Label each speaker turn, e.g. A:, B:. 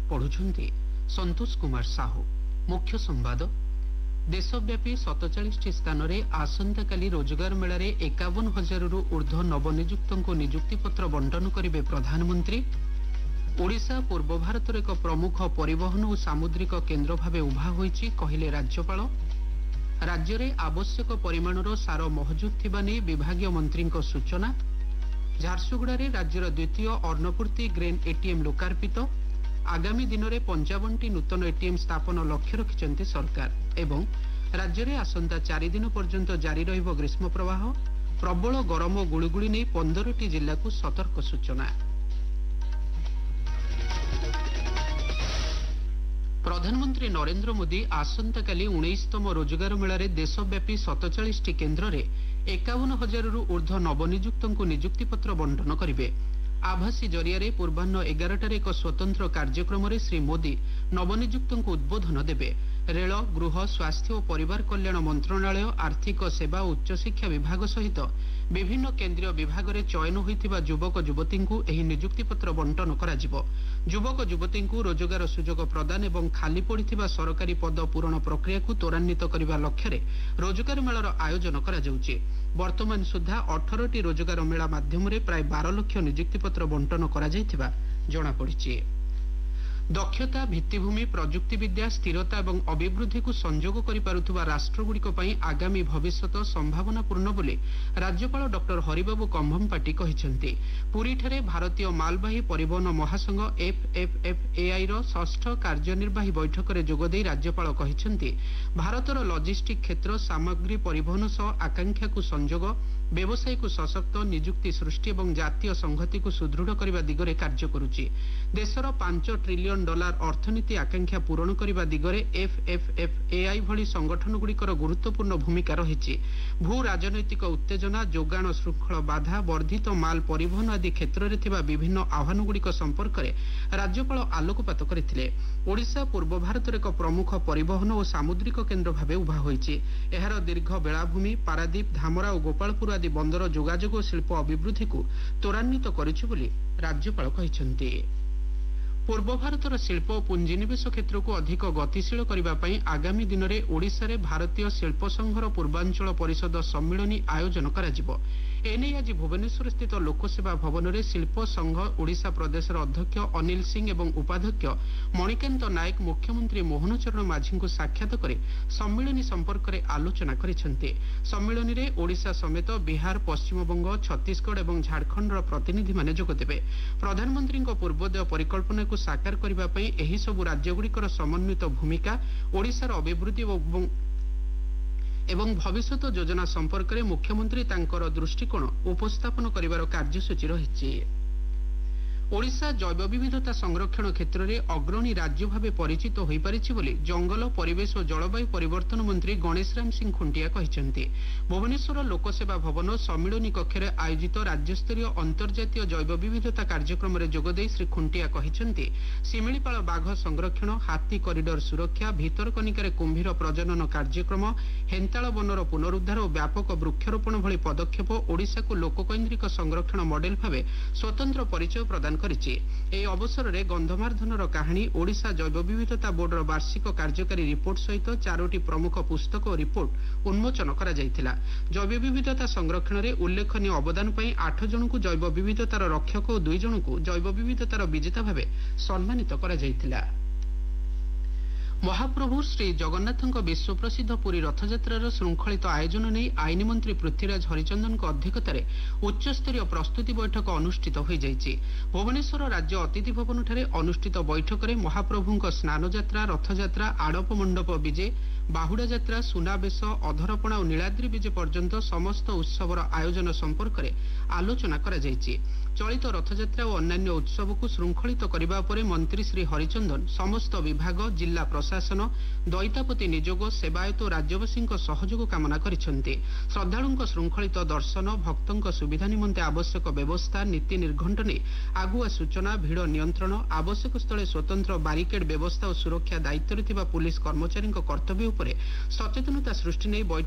A: पढ़ुछंती संतोष कुमार साहू। मुख्य संवाद देशव्यापी 47 स्थान में आसंताकाली रोजगार मेला 51,000 रु ऊर्ध्व नवनियुक्त नियुक्तिपत्र बंटन करेंगे प्रधानमंत्री। ओडिशा पूर्व भारतर एक प्रमुख परिवहन और सामुद्रिक केन्द्र भाव उभा होइछि कहिले राज्यपाल। राज्य में आवश्यक परिमाणर सार महजूद थिबा नै विभागीय मंत्री सूचना। झारसुगुड़ा राज्यर द्वितीय अन्नपूर्ति ग्रेन एटीएम लोकार्पित। आगामी दिन में 55टी नूतन एटीएम स्थापन लक्ष्य रखिछन्ति सरकार। एवं राज्य में आसंता 4 दिन पर्यंत जारी रहिबो ग्रीष्म प्रवाह। प्रबल गरम और गुळुगुळी नै 15टी जिल्ला को सतर्क सूचना। प्रधानमंत्री नरेंद्र मोदी आसंताकाली 19तम रोजगार मेला देशव्यापी 47टी केन्द्र में 51,000 रु ऊर्ध्व नवनियुक्त नियुक्तिपत्र बंटन करेंगे। आभासी जरिया पूर्वाह्न 11टार एक स्वतंत्र कार्यक्रम में श्री मोदी नवनियुक्त उद्बोधन देवे। रेल गृह स्वास्थ्य और परिवार कल्याण मंत्रणालय आर्थिक सेवा और उच्चशिक्षा विभाग सहित विभिन्न केन्द्रीय विभाग में चयन होइथिबा युवक युवती नियुक्तिपत्र बंटन कराजिबो। युवक युवती रोजगार सुजोग प्रदान एवं खाली पड़िथिबा सरकारी पद पूरण प्रक्रिया को त्वरान्वित करने लक्ष्य रोजगार मेलार आयोजन करा जाउछि। वर्तमान सुधा 18टी रोजगार मेला माध्यम प्राय 12 लाख नियुक्तिपत्र बंटन करा जाइथिबा जणा पड़िछि। दक्षता भित्तिभूमि प्रजुक्तिविद्या स्थिरता और अभिवृद्धि को संजोग करिपारुथुबा राष्ट्रगुड़िक पई आगामी भविष्यत संभावनापूर्ण बोली राज्यपाल डॉक्टर हरिबाबू कंभमपाटी कहिसेंति। पुरीठारे भारतीय मालवाही परिवहन महासंघ FFFAI रो 6ठ कार्यनिर्वाही बैठक में जोगदे राज्यपाल कहिसेंति भारतर लॉजिस्टिक क्षेत्र सामग्री परिवहन सह आकांक्षा को संजोग व्यवसाय को सशक्त निजुक्ति सृष्टि और जातीय संहति को सुदृढ़ करने दिगरे कार्य करुछि। देशर $5 ट्रिलियन अर्थनीति आकांक्षा पूरण करने दिगरे FFFAI भली संगठन गुड़िकर गुरुत्वपूर्ण भूमिका रही। भू राजनैतिक उत्तेजना जोगाण श्रृंखल बाधा वर्धित माल परिवहन आदि क्षेत्र में थिबा विभिन्न आह्वान गुड़िक संपर्क में राज्यपाल आलोकपात करथिले। ओडिशा पूर्व भारतर एक प्रमुख परिवहन और सामुद्रिक केन्द्र भाव उभा होइछि। एहार दीर्घ बेलाभूमि पारादीप धामरा और गोपालपुर आदि बंदर जोगाजोग और शिल्प अभिवृद्धि को त्वरान्वित करिछि बोली राज्यपाल कहिसेंति। पूर्व भारतर शिल्प और पुंजीनिवेश क्षेत्र को अधिक गतिशील करने आगामी दिन में ओडिशा रे भारतीय शिल्प संघर पूर्वांचल परिषद सम्मिलनी आयोजन करा। एने आज भुवनेश्वर स्थित लोकसेवा भवन में शिल्प संघ ओडिशा प्रदेश अध्यक्ष अनिल सिंह एवं उपाध्यक्ष मणिकांत नायक मुख्यमंत्री मोहन चरण माझी को साक्षात कर सम्मिलनी संपर्क में आलोचना करिसेंति। सम्मिलनी में ओडिशा समेत बिहार पश्चिमबंग छत्तीसगढ़ और झारखंड प्रतिनिधि माने जोगदेबे। प्रधानमंत्री पूर्वोदय परिकल्पना को साकार करने पई एही सबु राज्यगुड़िकर समन्वित भूमिका ओडिशार अभिवृद्धि एवं भविष्यत योजना संपर्क में मुख्यमंत्री तांकर दृष्टिकोण उपस्थापन करिवार कार्यसूची रहिछि। ओडिशा जैव विविधता संरक्षण क्षेत्र में अग्रणी राज्य भाव परिचित हो पारिछि बोली जंगल परिवेश और जलवायु परिवर्तन मंत्री गणेश राम सिंह खुंटिया कहिसेंति। भुवनेश्वर लोकसेवा भवन सम्मिलनी कक्ष में आयोजित राज्यस्तरीय अंतर्जातीय जैव विविधता कार्यक्रम में जोगदे श्री खुंटिया कहिसेंति शिमिलीपाल बाघ संरक्षण हाथी करिडोर सुरक्षा भितरकनिकार कुंभीर प्रजनन कार्यक्रम हेन्ताल बनर पुनरुद्धार और व्यापक वृक्षरोपण भली पदक्षेप ओडिशा को लोककैन्द्रिक संरक्षण मॉडेल भाव स्वतंत्र परिचय प्रदान करिछि। ए अवसर में गंधमार्धनर कहानी ओडिशा जैव विविधता बोर्डर वार्षिक कार्यकारी रिपोर्ट सहित 4टी प्रमुख पुस्तक और रिपोर्ट उन्मोचन करा जायथिला। जैव विविधता संरक्षण में उल्लेखनीय अवदान पई 8 जन को जैव विविधतार रक्षक और 2 जन को जैव विविधतार विजेता भावे सम्मानित करा जायथिला। महाप्रभु श्री जगन्नाथ विश्व प्रसिद्ध पुरी रथयात्रार श्रृंखलित आयोजन नहीं आईन मंत्री पृथ्वीराज हरिचंदन अध्यक्षतार उच्चस्तरीय प्रस्तुति बैठक अनुष्ठित हो जाइछि। भुवनेश्वर राज्य अतिथि भवन ठारे अनुष्ठित बैठक में महाप्रभु स्नान यात्रा रथयात्रा आड़प मंडप विजे बाहुड़ा यात्रा सुनावेश अधरपणा और नीलाद्री विजे पर्यंत समस्त उत्सवर आयोजन संपर्क में आलोचना करा जाइछि। चलित रथयात्रा और अन्य उत्सव को श्रृंखलित करने पर मंत्री श्री हरिचंदन समस्त विभाग जिला प्रशासन दैतापति निजोग सेवायत और राज्यवासी सहयोग कामना करिसेंति। श्रद्धालुओं श्रृंखलित दर्शन भक्तों सुविधा निमंते आवश्यक व्यवस्था नीति निर्घंट नहीं आगुआ सूचना भिड़ नियंत्रण आवश्यक स्थले स्वतंत्र बारिकेड व्यवस्था और सुरक्षा दायित्व पुलिस कर्मचारी कर्तव्य सचेतनता सृष्टि नहीं